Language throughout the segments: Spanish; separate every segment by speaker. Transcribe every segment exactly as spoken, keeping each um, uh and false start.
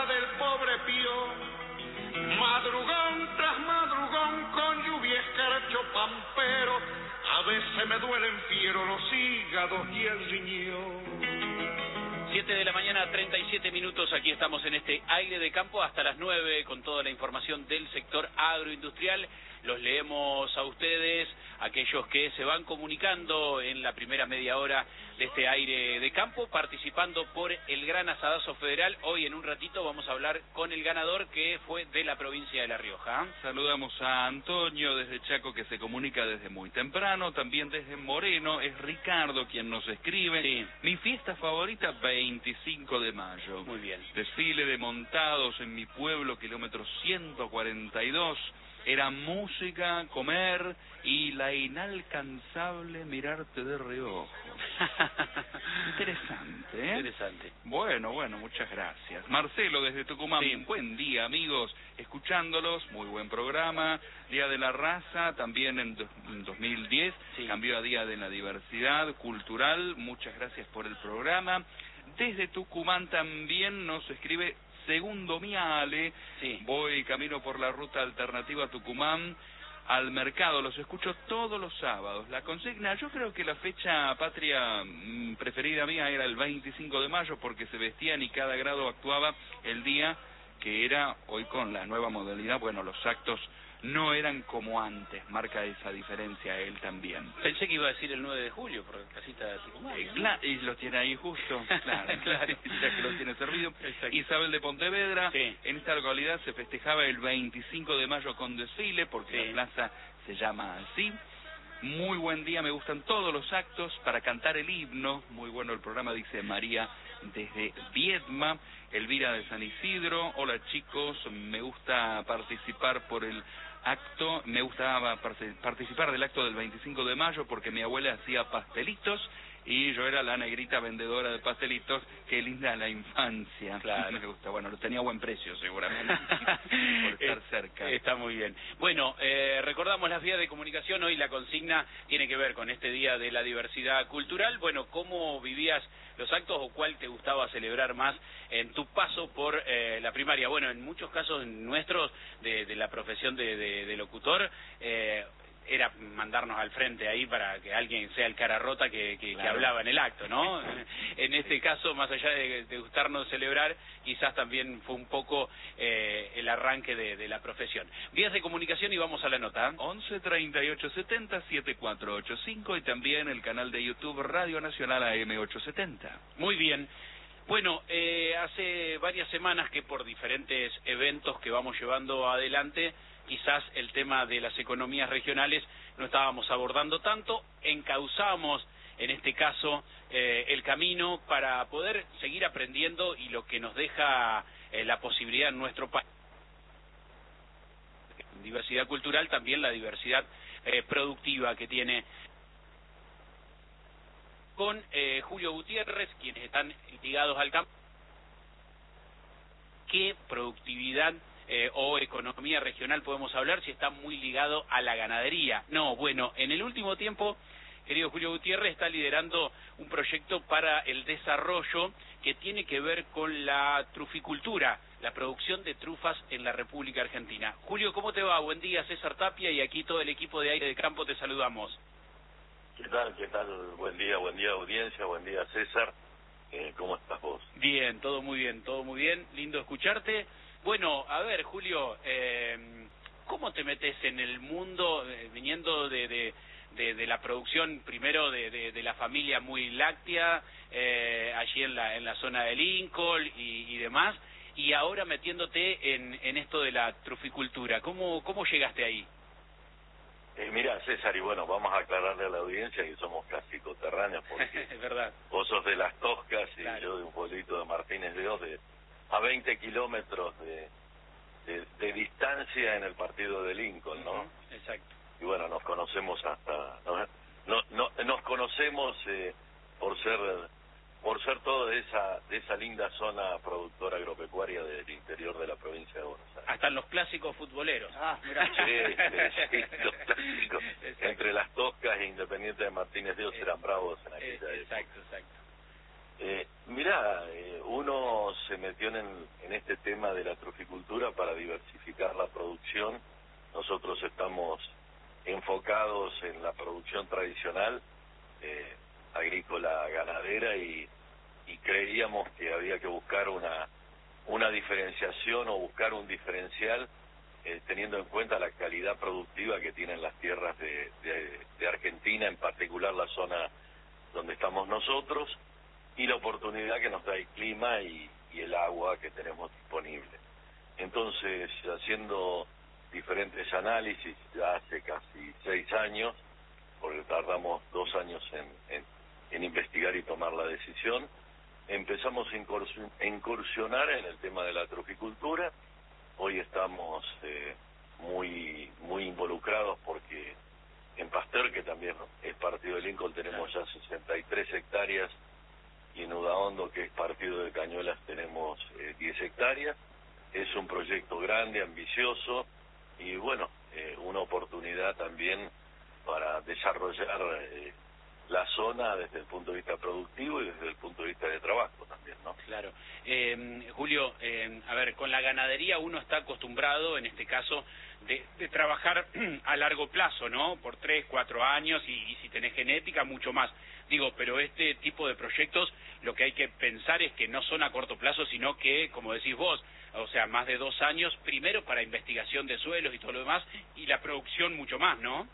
Speaker 1: vida del pobre Pío. Madrugón tras madrugón con lluvia escarcho pampero, a veces me duelen fiero los hígados y el riñón.
Speaker 2: siete de la mañana, treinta y siete minutos, aquí estamos en este aire de campo hasta las nueve con toda la información del sector agroindustrial. Los leemos a ustedes, aquellos que se van comunicando en la primera media hora de este aire de campo, participando por el Gran Asadazo Federal. Hoy en un ratito vamos a hablar con el ganador, que fue de la provincia de La Rioja.
Speaker 3: Saludamos a Antonio desde Chaco, que se comunica desde muy temprano. También desde Moreno es Ricardo quien nos escribe.
Speaker 2: Sí.
Speaker 3: Mi fiesta favorita, veinticinco de mayo.
Speaker 2: Muy bien.
Speaker 3: Desfile de montados en mi pueblo, kilómetro ciento cuarenta y dos. Era música, comer y la inalcanzable mirarte de reojo. Interesante, ¿eh?
Speaker 2: Interesante.
Speaker 3: Bueno, bueno, muchas gracias. Marcelo desde Tucumán,
Speaker 2: Sí.
Speaker 3: Buen día, amigos, escuchándolos, muy buen programa. Día de la Raza, también en, do, en dos mil diez,
Speaker 2: Sí.
Speaker 3: cambió a Día de la Diversidad Cultural. Muchas gracias por el programa. Desde Tucumán también nos escribe Segundo Miale.
Speaker 2: Sí.
Speaker 3: Voy camino por la ruta alternativa Tucumán al mercado, los escucho todos los sábados. La consigna, yo creo que la fecha patria mmm, preferida mía era el veinticinco de mayo, porque se vestían y cada grado actuaba el día que era. Hoy con la nueva modalidad, bueno, los actos no eran como antes, marca esa diferencia él también.
Speaker 2: Pensé que iba a decir el nueve de julio, por casita de Tucumán,
Speaker 3: Eh,
Speaker 2: ¿no?
Speaker 3: claro, y lo tiene ahí justo, claro,
Speaker 2: Claro.
Speaker 3: ya que lo tiene servido.
Speaker 2: Exacto.
Speaker 3: Isabel de Pontevedra,
Speaker 2: Sí.
Speaker 3: en esta localidad se festejaba el veinticinco de mayo con desfile, porque
Speaker 2: Sí.
Speaker 3: la plaza se llama así. Muy buen día, me gustan todos los actos para cantar el himno. Muy bueno el programa, dice María desde Viedma. Elvira de San Isidro, hola chicos, me gusta participar por el acto, me gustaba participar del acto del veinticinco de mayo porque mi abuela hacía pastelitos y yo era la negrita vendedora de pastelitos. Qué linda la infancia.
Speaker 2: Claro.
Speaker 3: Me gusta, bueno, lo tenía a buen precio seguramente por estar cerca.
Speaker 2: Está muy bien. Bueno, eh, recordamos las vías de comunicación. Hoy la consigna tiene que ver con este Día de la Diversidad Cultural. Bueno, ¿cómo vivías los actos o cuál te gustaba celebrar más en tu paso por eh, la primaria? Bueno, en muchos casos nuestros de, de la profesión de, de, de locutor, eh, era mandarnos al frente ahí para que alguien sea el cara rota que, que,
Speaker 3: Claro.
Speaker 2: que hablaba en el acto, ¿no? En este caso, más allá de, de gustarnos celebrar, quizás también fue un poco eh, el arranque de, de la profesión. Vías de comunicación y vamos a la nota.
Speaker 3: once treinta y ocho setenta setenta y cuatro ochenta y cinco y también el canal de YouTube Radio Nacional A M ochocientos setenta.
Speaker 2: Muy bien. Bueno, eh, hace varias semanas que por diferentes eventos que vamos llevando adelante, quizás el tema de las economías regionales no estábamos abordando tanto, encauzamos en este caso eh, el camino para poder seguir aprendiendo y lo que nos deja eh, la posibilidad en nuestro país. Diversidad cultural, también la diversidad eh, productiva que tiene. Con eh, Julio Gutiérrez, quienes están ligados al campo. ¿Qué productividad Eh, o economía regional podemos hablar si está muy ligado a la ganadería? No, bueno, en el último tiempo, querido Julio Gutiérrez, está liderando un proyecto para el desarrollo que tiene que ver con la truficultura, la producción de trufas en la República Argentina. Julio, ¿cómo te va? Buen día, César Tapia, y aquí todo el equipo de Aire de Campo te saludamos.
Speaker 4: ¿Qué tal? ¿Qué tal? Buen día, buen día audiencia, buen día César. Eh, ¿Cómo estás vos?
Speaker 2: Bien, todo muy bien, todo muy bien, lindo escucharte. Bueno, a ver, Julio, eh, ¿cómo te metes en el mundo eh, viniendo de, de, de, de la producción, primero de, de, de la familia muy láctea, eh, allí en la, en la zona de Lincoln y, y demás, y ahora metiéndote en, en esto de la truficultura? ¿Cómo, cómo llegaste ahí?
Speaker 4: Eh, mira, César, y bueno, vamos a aclararle a la audiencia que somos casi coterráneos, porque
Speaker 2: Es verdad.
Speaker 4: vos sos de Las Toscas y
Speaker 2: Claro.
Speaker 4: yo de un pueblito de Martínez de Oz, de a veinte kilómetros de, de, de distancia en el partido de Lincoln, ¿no?
Speaker 2: Uh-huh. Exacto.
Speaker 4: Y bueno, nos conocemos hasta... No, no, no, nos conocemos eh, por ser por ser todo de esa de esa linda zona productora agropecuaria del interior de la provincia de Buenos Aires.
Speaker 2: Hasta en los clásicos futboleros.
Speaker 4: Ah, mira. Sí, sí, sí, los clásicos.
Speaker 2: Exacto.
Speaker 4: Entre Las Toscas e Independiente de Martínez de Oz eran bravos en aquella
Speaker 2: Eh,
Speaker 4: época.
Speaker 2: exacto, exacto.
Speaker 4: Eh, mirá, eh, uno se metió en, en este tema de la truficultura para diversificar la producción. Nosotros estamos enfocados en la producción tradicional, eh, agrícola, ganadera, y, y creíamos que había que buscar una, una diferenciación o buscar un diferencial eh, teniendo en cuenta la calidad productiva que tienen las tierras de, de, de Argentina, en particular la zona donde estamos nosotros, y la oportunidad que nos da el clima y, y el agua que tenemos disponible. Entonces, haciendo diferentes análisis ya hace casi seis años, porque tardamos dos años en, en, en investigar y tomar la decisión, empezamos a incursionar en el tema de la truficultura. Hoy estamos eh, muy muy involucrados porque en Pasteur, que también es partido de Lincoln, tenemos ya sesenta y tres hectáreas, y en Udaondo, que es partido de Cañuelas, tenemos eh, diez hectáreas. Es un proyecto grande, ambicioso, y bueno, eh, una oportunidad también para desarrollar eh, la zona desde el punto de vista productivo y desde el punto de vista de trabajo también, ¿no?
Speaker 2: Claro. Eh, Julio, eh, a ver, con la ganadería uno está acostumbrado, en este caso, de, de trabajar a largo plazo, ¿no? Por tres, cuatro años, y, y si tenés genética, mucho más. Digo, pero este tipo de proyectos, lo que hay que pensar es que no son a corto plazo, sino que, como decís vos, o sea, más de dos años, primero para investigación de suelos y todo lo demás, y la producción mucho más, ¿no?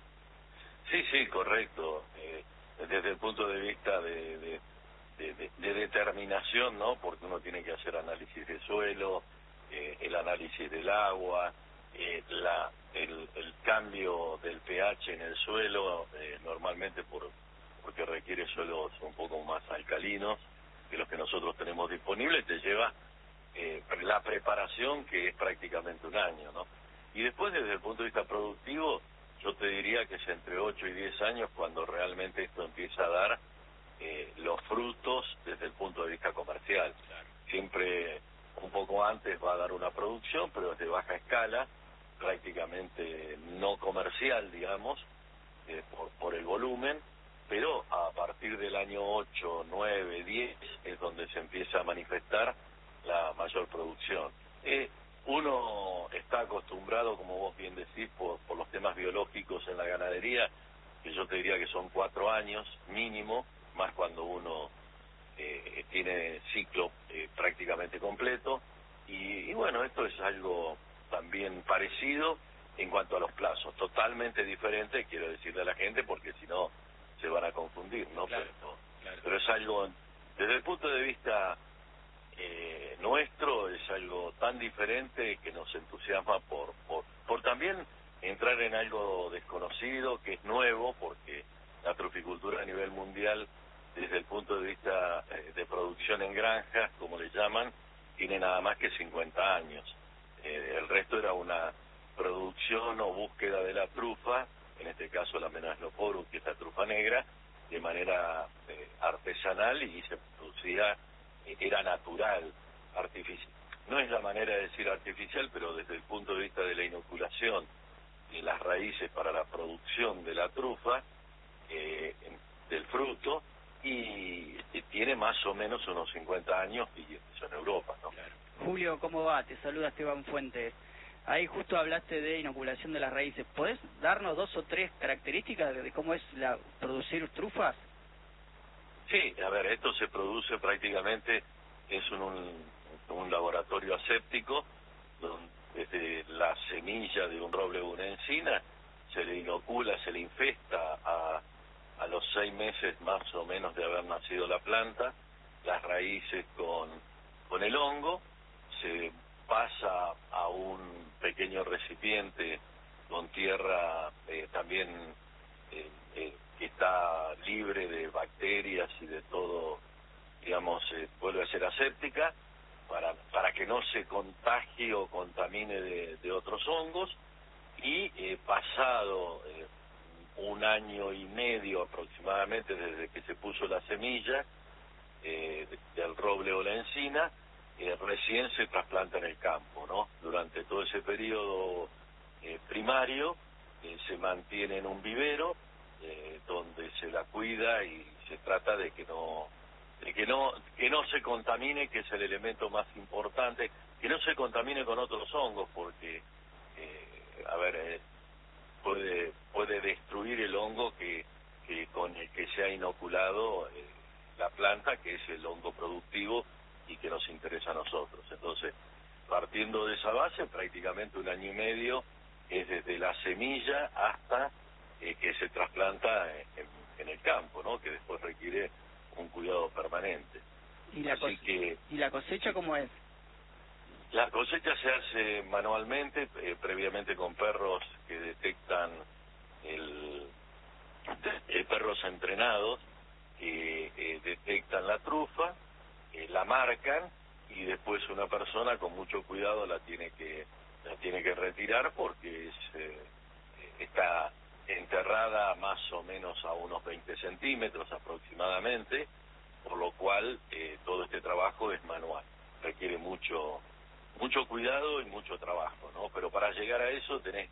Speaker 4: Sí, sí, correcto. Eh, desde el punto de vista de, de, de, de, de determinación, ¿no? Porque uno tiene que hacer análisis de suelo, eh, el análisis del agua, eh, la, el, el cambio del pH en el suelo, eh, normalmente por porque requiere suelos un poco más alcalinos que los que nosotros tenemos disponibles, te lleva eh, la preparación, que es prácticamente un año, ¿no? Y después, desde el punto de vista productivo, yo te diría que es entre ocho y diez años cuando realmente esto empieza a dar eh, los frutos desde el punto de vista comercial.
Speaker 2: Claro.
Speaker 4: Siempre un poco antes va a dar una producción, pero es de baja escala, prácticamente no comercial, digamos, eh, por, por el volumen, pero a partir del año ocho, nueve, diez es donde se empieza a manifestar la mayor producción. Eh, uno está acostumbrado, como vos bien decís, por, por los temas biológicos en la ganadería, que yo te diría que son cuatro años mínimo, más cuando uno eh, tiene ciclo eh, prácticamente completo, y, y bueno, esto es algo también parecido en cuanto a los plazos, totalmente diferente, quiero decirle a la gente, porque si no se van a confundir, ¿no?
Speaker 2: Claro,
Speaker 4: pero,
Speaker 2: claro.
Speaker 4: pero es algo, desde el punto de vista eh, nuestro, es algo tan diferente que nos entusiasma por, por, por también entrar en algo desconocido, que es nuevo, porque la truficultura a nivel mundial, desde el punto de vista eh, de producción en granjas, como le llaman, tiene nada más que cincuenta años. Eh, el resto era una producción o búsqueda de la trufa, en este caso la Menasloporus, que es la trufa negra, de manera eh, artesanal, y se producía, eh, era natural, artificial. No es la manera de decir artificial, pero desde el punto de vista de la inoculación de las raíces para la producción de la trufa, eh, del fruto, y, y tiene más o menos unos cincuenta años, y eso en Europa, ¿no?
Speaker 2: Claro.
Speaker 5: Julio, ¿cómo va? Te saluda Esteban Fuentes. Ahí justo hablaste de inoculación de las raíces. ¿Podés darnos dos o tres características de cómo es la producir trufas?
Speaker 4: Sí, a ver, esto se produce prácticamente, es un, un, un laboratorio aséptico, donde desde la semilla de un roble o una encina se le inocula, se le infesta a, a los seis meses más o menos de haber nacido la planta, las raíces con, con el hongo, se pasa a un pequeño recipiente con tierra eh, también eh, eh, que está libre de bacterias y de todo, digamos, eh, vuelve a ser aséptica, para, para que no se contagie o contamine de, de otros hongos, y eh, pasado eh, un año y medio aproximadamente desde que se puso la semilla eh, del roble o la encina, Eh, recién se trasplanta en el campo, ¿no? Durante todo ese periodo eh, primario eh, se mantiene en un vivero eh, donde se la cuida y se trata de que no de que no que no se contamine, que es el elemento más importante, que no se contamine con otros hongos, porque eh, a ver eh, puede puede destruir el hongo que, que con el que se ha inoculado eh, la planta, que es el hongo productivo y que nos interesa a nosotros. Entonces, partiendo de esa base, prácticamente un año y medio es desde la semilla hasta eh, que se trasplanta en, en el campo, ¿no? Que después requiere un cuidado permanente.
Speaker 5: ¿Y la,
Speaker 4: Así que,
Speaker 5: ¿Y la cosecha cómo es?
Speaker 4: La cosecha se hace manualmente, eh, previamente con perros que detectan el, eh, perros entrenados que eh, detectan la trufa, eh, la marcan y después una persona con mucho cuidado la tiene que la tiene que retirar porque es, eh, está enterrada más o menos a unos veinte centímetros aproximadamente, por lo cual eh, todo este trabajo es manual, requiere mucho mucho cuidado y mucho trabajo, ¿no? Pero para llegar a eso tenés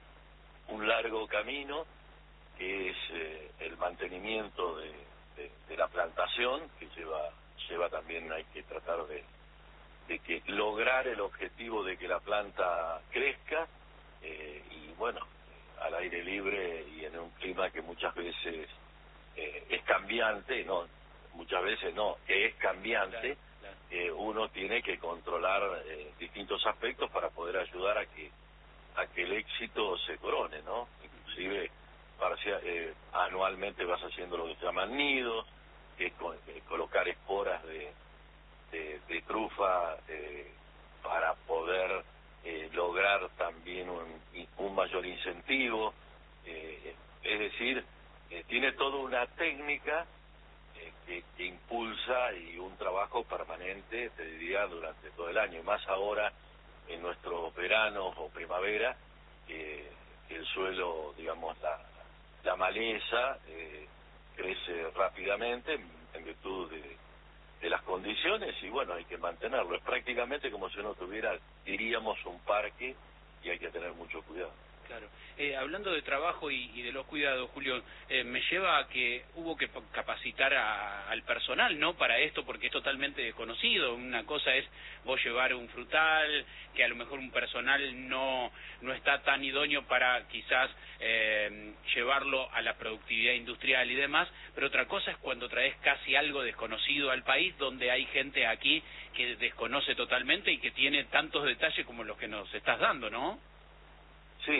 Speaker 4: un largo camino, que es eh, el mantenimiento de, de, de la plantación, que lleva lleva también, hay que tratar de, de que lograr el objetivo de que la planta crezca, eh, y bueno, al aire libre y en un clima que muchas veces eh, es cambiante, no, muchas veces no, que es cambiante. Eh, uno tiene que controlar eh, distintos aspectos para poder ayudar a que a que el éxito se corone, ¿no? Inclusive parcia, eh, anualmente vas haciendo lo que se llaman nidos, que es con, eh, colocar esporas de, de, de trufa eh, para poder eh, lograr también un, un mayor incentivo, eh, es decir, eh, tiene toda una técnica Que, que impulsa y un trabajo permanente, te diría, durante todo el año, más ahora en nuestros veranos o primavera, que, que el suelo, digamos, la, la maleza eh, crece rápidamente en, en virtud de, de las condiciones y bueno, hay que mantenerlo. Es prácticamente como si uno tuviera, diríamos, un parque y hay que tener mucho cuidado.
Speaker 2: Claro. Eh, hablando de trabajo y, y de los cuidados, Julio, eh, me lleva a que hubo que capacitar a, al personal, ¿no?, para esto, porque es totalmente desconocido. Una cosa es vos llevar un frutal, que a lo mejor un personal no no está tan idóneo para quizás eh, llevarlo a la productividad industrial y demás, pero otra cosa es cuando traes casi algo desconocido al país, donde hay gente aquí que desconoce totalmente y que tiene tantos detalles como los que nos estás dando, ¿no?
Speaker 4: Sí,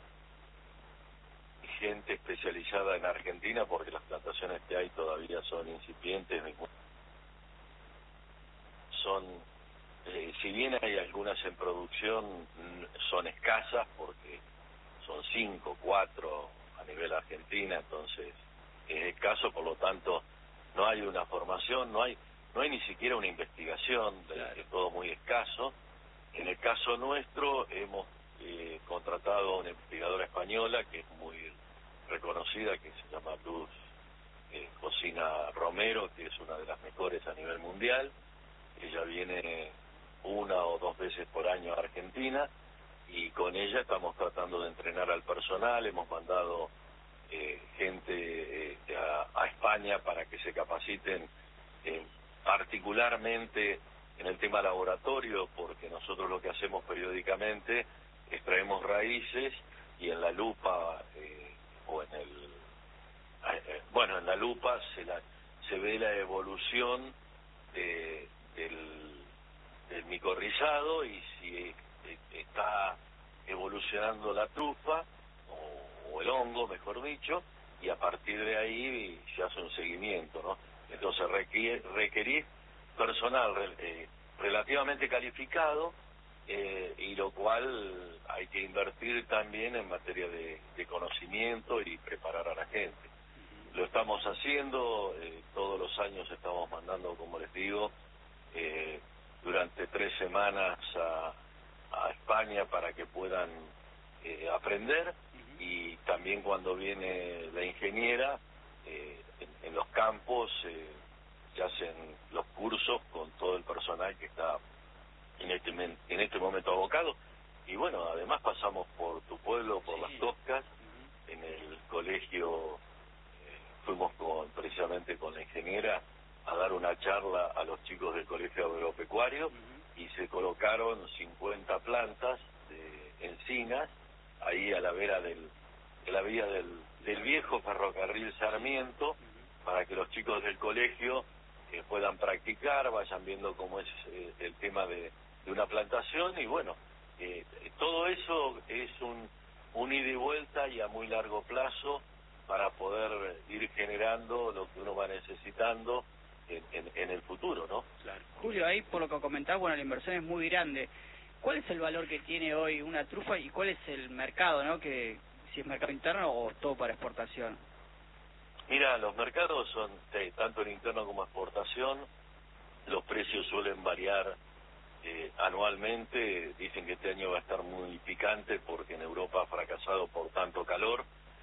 Speaker 4: gente especializada en Argentina porque las plantaciones que hay todavía son incipientes, son, eh, si bien hay algunas en producción, son escasas porque son cinco, cuatro a nivel Argentina, entonces es escaso, por lo tanto no hay una formación, no hay no hay ni siquiera una investigación, claro. Es todo muy escaso. En el caso nuestro hemos Eh, contratado a una investigadora española que es muy reconocida, que se llama Luz eh, Cocina Romero, que es una de las mejores a nivel mundial. Ella viene una o dos veces por año a Argentina y con ella estamos tratando de entrenar al personal. Hemos mandado eh, gente eh, a, a España para que se capaciten eh, particularmente en el tema laboratorio, porque nosotros lo que hacemos periódicamente extraemos raíces y en la lupa eh, o en el eh, bueno en la lupa se la se ve la evolución de, del, del micorrizado y si eh, está evolucionando la trufa o, o el hongo, mejor dicho, y a partir de ahí se hace un seguimiento, ¿no? Entonces requiere, requerir personal eh, relativamente calificado, Eh, y lo cual hay que invertir también en materia de, de conocimiento y preparar a la gente. Lo estamos haciendo, eh, todos los años estamos mandando, como les digo, eh, durante tres semanas a, a España para que puedan eh, aprender, y también cuando viene la ingeniera, eh, en, en los campos eh, se hacen los cursos con todo el personal que está en este en este momento abocado. Y bueno, además pasamos por tu pueblo, por sí. Las Toscas, en el colegio eh, fuimos con precisamente con la ingeniera a dar una charla a los chicos del Colegio Agropecuario uh-huh. y se colocaron cincuenta plantas de encinas ahí a la vera del, de la vía del, del viejo ferrocarril Sarmiento uh-huh. para que los chicos del colegio eh, puedan practicar, vayan viendo cómo es eh, el tema de, de una plantación y bueno, eh, todo eso es un, un ida y vuelta y a muy largo plazo para poder ir generando lo que uno va necesitando en, en, en el futuro, ¿no?
Speaker 5: Claro. Julio, ahí por lo que comentás, bueno, la inversión es muy grande. ¿Cuál es el valor que tiene hoy una trufa y cuál es el mercado, ¿no? Que si es mercado interno o todo para exportación.
Speaker 4: Mira, los mercados son eh, tanto en interno como exportación. Los precios suelen variar eh, anualmente. Dicen que este año va a estar muy picante porque en Europa ha fracasado por tanto calor.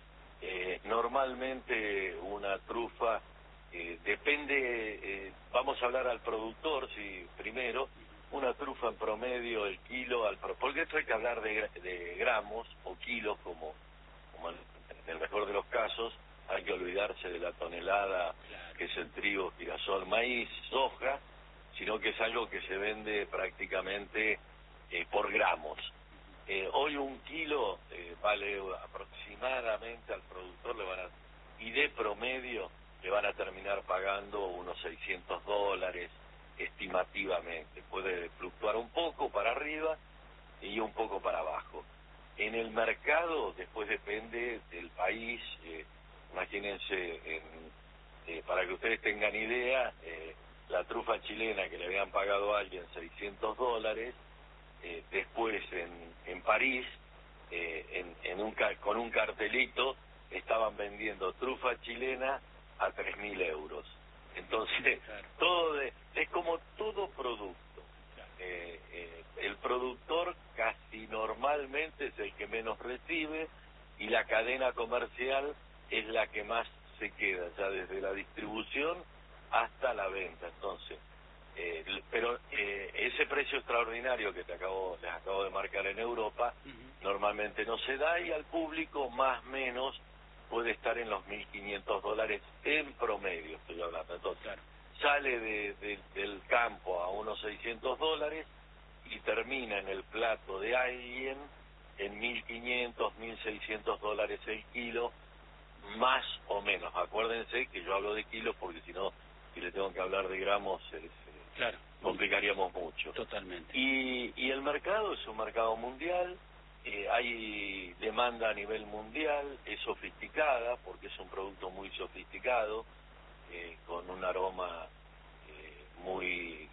Speaker 4: Eh, normalmente una trufa eh, depende, eh, vamos a hablar al productor, si primero, una trufa en promedio, el kilo, al pro, porque esto hay que hablar de, de gramos o kilos, como, como en, en el mejor de los casos, hay que olvidarse de la tonelada que es el trigo, girasol, maíz, soja, sino que es algo que se vende prácticamente eh, por gramos. Eh, hoy un kilo eh, vale aproximadamente al productor, le van a, y de promedio le van a terminar pagando unos seiscientos dólares estimativamente. Puede fluctuar un poco para arriba y un poco para abajo. En el mercado después depende del país. Eh, imagínense, en, eh, para que ustedes tengan idea, eh, la trufa chilena que le habían pagado a alguien seiscientos dólares, Eh, después en, en París, eh, en, en un, con un cartelito, estaban vendiendo trufa chilena a tres mil euros. Entonces, claro. todo de, es como todo producto. Claro. Eh, eh, el productor casi normalmente es el que menos recibe y la cadena comercial es la que más se queda, ya desde la distribución hasta la venta. Entonces, Eh, pero eh, ese precio extraordinario que te acabo, les acabo de marcar en Europa, uh-huh. normalmente no se da y al público más o menos puede estar en los mil quinientos dólares en promedio, estoy hablando. Entonces, claro. sale de, de, del campo a unos seiscientos dólares y termina en el plato de alguien en mil quinientos, mil seiscientos dólares el kilo, más o menos. Acuérdense que yo hablo de kilos porque si no, si le tengo que hablar de gramos, es,
Speaker 2: claro,
Speaker 4: complicaríamos mucho.
Speaker 2: Totalmente.
Speaker 4: Y, y el mercado es un mercado mundial, eh, hay demanda a nivel mundial, es sofisticada porque es un producto muy sofisticado, eh, con un aroma eh, muy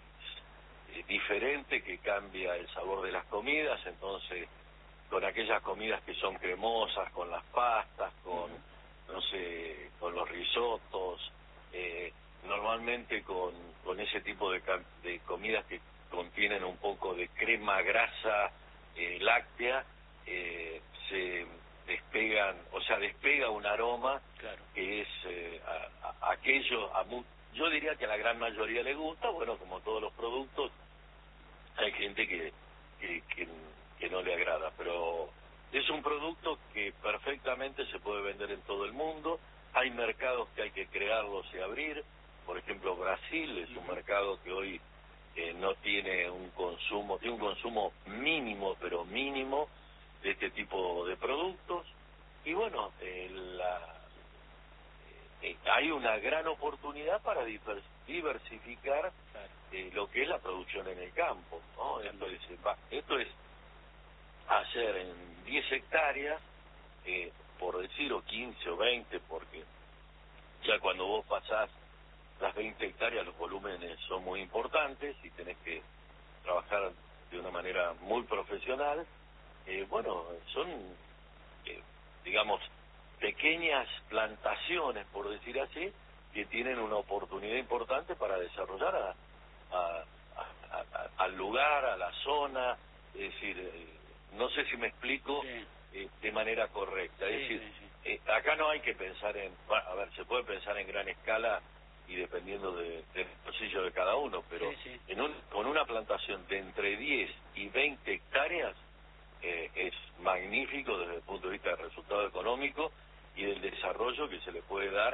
Speaker 4: eh, diferente que cambia el sabor de las comidas. Entonces, con aquellas comidas que son cremosas, con las pastas, con, uh-huh. no sé, con los risotos, eh, normalmente con, con ese tipo de, de comidas que contienen un poco de crema, grasa, eh, láctea, eh, se despegan, o sea, despega un aroma claro. que es eh, a, a, aquello, a mu yo diría que a la gran mayoría le gusta. Bueno, como todos los productos, hay gente que, que, que, que no le agrada, pero es un producto que perfectamente se puede vender en todo el mundo. Hay mercados que hay que crearlos y abrir. Por ejemplo, Brasil es un mercado que hoy eh, no tiene un consumo, tiene un consumo mínimo, pero mínimo, de este tipo de productos. Y bueno, eh, la, eh, hay una gran oportunidad para diversificar eh, lo que es la producción en el campo, ¿no? Esto es, esto es hacer en diez hectáreas, eh, por decir, o quince o veinte, porque ya cuando vos pasás las veinte hectáreas los volúmenes son muy importantes y tenés que trabajar de una manera muy profesional. Eh, bueno, son, eh, digamos, pequeñas plantaciones, por decir así, que tienen una oportunidad importante para desarrollar a, a, a, a, al lugar, a la zona. Es decir, eh, no sé si me explico sí. eh, de manera correcta. Sí, es decir, sí, sí. Eh, acá no hay que pensar en, a ver, se puede pensar en gran escala y dependiendo de, del bolsillo de cada uno, pero sí, sí. En un, con una plantación de entre diez y veinte hectáreas eh, es magnífico desde el punto de vista del resultado económico y del desarrollo que se le puede dar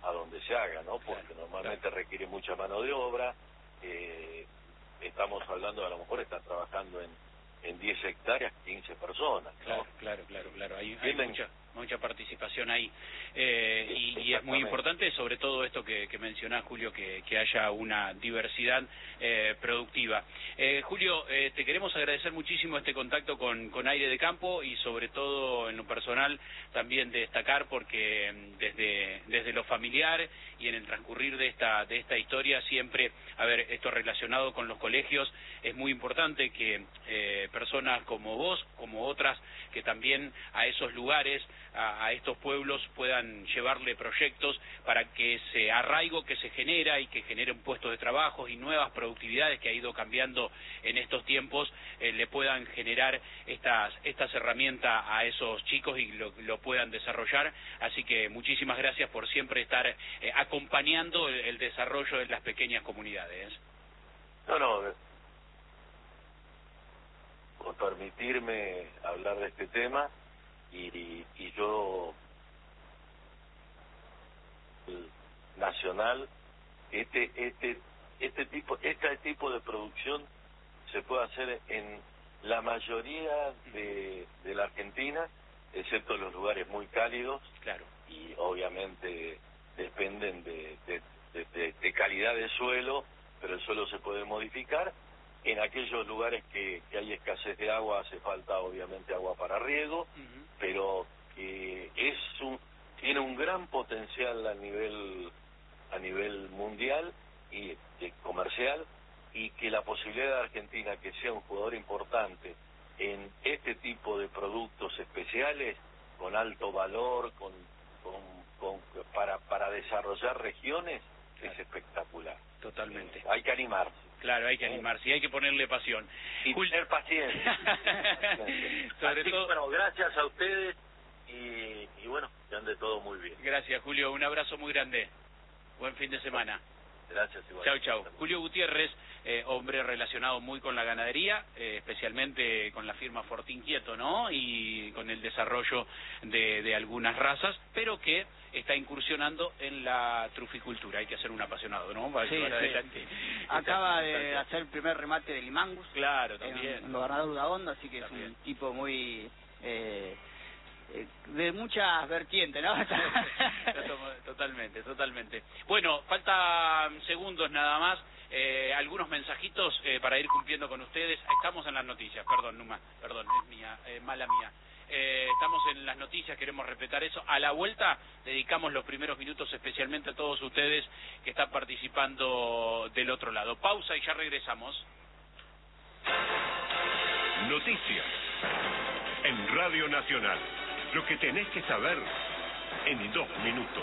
Speaker 4: a donde se haga, ¿no? Porque
Speaker 2: claro,
Speaker 4: normalmente
Speaker 2: claro.
Speaker 4: requiere mucha mano de obra. Eh, estamos hablando, a lo mejor están trabajando en, en diez hectáreas, quince personas, ¿no?
Speaker 2: Claro, claro, claro, claro. Hay, hay mucha, mucha participación ahí. Eh, y, y es muy importante, sobre todo esto que, que mencionás, Julio, que, que haya una diversidad eh, productiva. Eh, Julio, eh, te queremos agradecer muchísimo este contacto con, con Aire de Campo y sobre todo en lo personal también destacar porque desde, desde lo familiar y en el transcurrir de esta, de esta historia siempre, a ver, esto relacionado con los colegios, es muy importante que eh, personas como vos, como otras, que también a esos lugares, a, a estos pueblos puedan llevarle proyectos para que ese arraigo que se genera y que generen puestos de trabajo y nuevas productividades que ha ido cambiando en estos tiempos, eh, le puedan generar estas, estas herramientas a esos chicos y lo, lo puedan desarrollar. Así que muchísimas gracias por siempre estar eh, acompañando el, el desarrollo de las pequeñas comunidades.
Speaker 4: No, no, por permitirme hablar de este tema y, y, y yo nacional, este este este tipo este tipo de producción se puede hacer en la mayoría de, de la Argentina, excepto en los lugares muy cálidos.
Speaker 2: Claro.
Speaker 4: Y obviamente dependen de, de, de, de, de calidad de suelo, pero el suelo se puede modificar. En aquellos lugares que, que hay escasez de agua hace falta obviamente agua para riego, uh-huh. pero eh, es un, tiene un gran potencial a nivel a nivel mundial y eh, comercial, y que la posibilidad de Argentina que sea un jugador importante en este tipo de productos especiales con alto valor, con, con, con para para desarrollar regiones, claro, es espectacular.
Speaker 2: Totalmente.
Speaker 4: Eh, hay que animarse.
Speaker 2: Claro, hay que animarse y hay que ponerle pasión.
Speaker 4: Y
Speaker 2: Jul...
Speaker 4: tener paciencia.
Speaker 2: Sobre
Speaker 4: Así,
Speaker 2: todo...
Speaker 4: bueno, gracias a ustedes y, y bueno, que ande todo muy bien.
Speaker 2: Gracias, Julio. Un abrazo muy grande. Buen fin de semana.
Speaker 4: Gracias, igual.
Speaker 2: Chau, chau. Julio Gutiérrez, eh, hombre relacionado muy con la ganadería, eh, especialmente con la firma Fortín Quieto, ¿no? Y con el desarrollo de, de algunas razas, pero que está incursionando en la truficultura. Hay que ser un apasionado, ¿no? Para
Speaker 5: sí,
Speaker 2: llevar
Speaker 5: sí.
Speaker 2: adelante.
Speaker 5: Acaba de hacer el primer remate del Limangus.
Speaker 2: Claro, también.
Speaker 5: En, en Gobernador Udaondo, así que también es un tipo muy... Eh, de muchas vertientes, ¿no?
Speaker 2: Totalmente, totalmente. Bueno, falta segundos nada más. Eh, algunos mensajitos eh, para ir cumpliendo con ustedes. Estamos en las noticias, perdón, Numa, perdón, es mía, eh, mala mía. Eh, estamos en las noticias, queremos respetar eso. A la vuelta dedicamos los primeros minutos especialmente a todos ustedes que están participando del otro lado. Pausa y ya regresamos.
Speaker 6: Noticias en Radio Nacional. Lo que tenés que saber en dos minutos.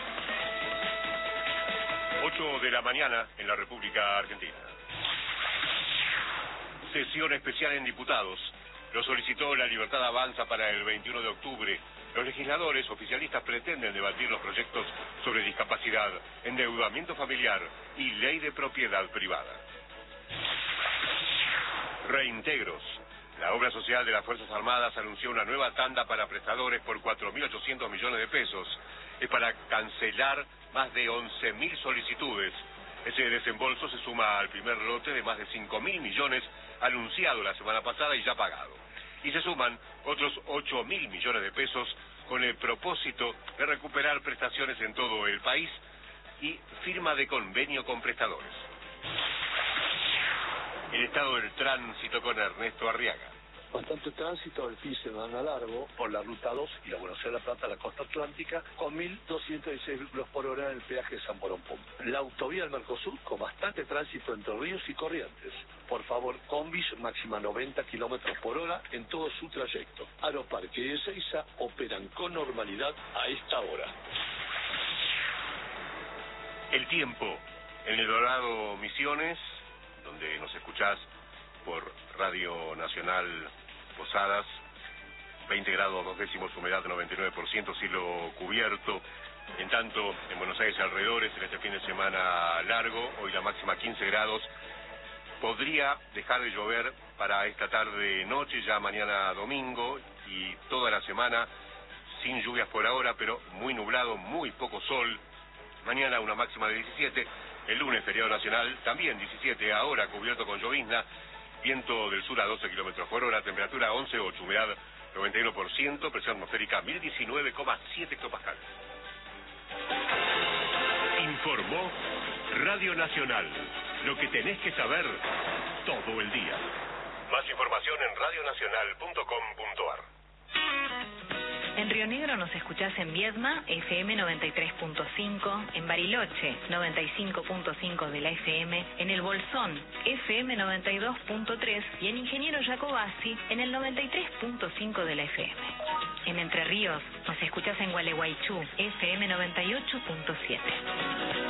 Speaker 6: ocho de la mañana en la República Argentina. Sesión especial en diputados. Lo solicitó La Libertad Avanza para el veintiuno de octubre. Los legisladores oficialistas pretenden debatir los proyectos sobre discapacidad, endeudamiento familiar y ley de propiedad privada. Reintegros. La obra social de las Fuerzas Armadas anunció una nueva tanda para prestadores por cuatro mil ochocientos millones de pesos. Es para cancelar más de once mil solicitudes. Ese desembolso se suma al primer lote de más de cinco mil millones anunciado la semana pasada y ya pagado. Y se suman otros ocho mil millones de pesos con el propósito de recuperar prestaciones en todo el país y firma de convenio con prestadores. El estado del tránsito con Ernesto Arriaga.
Speaker 7: Bastante tránsito el fin de semana largo por la ruta dos y la Buenos Aires-La Plata a la costa atlántica con mil doscientos dieciséis vehículos por hora en el peaje de San Borondón. La autovía del Mercosur con bastante tránsito entre Ríos y Corrientes. Por favor, combis máxima noventa kilómetros por hora en todo su trayecto. Aeroparque y Ezeiza operan con normalidad a esta hora.
Speaker 6: El tiempo en El Dorado Misiones, donde nos escuchás por Radio Nacional Posadas, veinte grados dos décimos, humedad noventa y nueve por ciento, cielo cubierto. En tanto, en Buenos Aires y alrededores, en este fin de semana largo, hoy la máxima quince grados, podría dejar de llover para esta tarde noche, ya mañana domingo, y toda la semana sin lluvias por ahora, pero muy nublado, muy poco sol. Mañana una máxima de diecisiete. El lunes, feriado nacional, también diecisiete, ahora cubierto con llovizna. Viento del sur a doce kilómetros por hora, temperatura once coma ocho, humedad noventa y uno por ciento, presión atmosférica mil diecinueve coma siete hectopascales.
Speaker 8: Informó Radio Nacional. Lo que tenés que saber todo el día. Más información en radionacional punto com punto a r.
Speaker 9: En Río Negro nos escuchás en Viedma, F M noventa y tres punto cinco, en Bariloche, noventa y cinco punto cinco de la F M, en El Bolsón, F M noventa y dos punto tres y en Ingeniero Jacobasi, en el noventa y tres punto cinco de la F M. En Entre Ríos nos escuchás en Gualeguaychú, F M noventa y ocho punto siete.